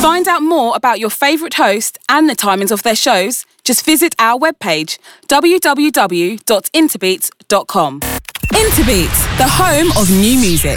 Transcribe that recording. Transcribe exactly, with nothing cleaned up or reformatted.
find out more about your favourite host and the timings of their shows, just visit our webpage, w w w dot interbeats dot com. Interbeats, the home of new music.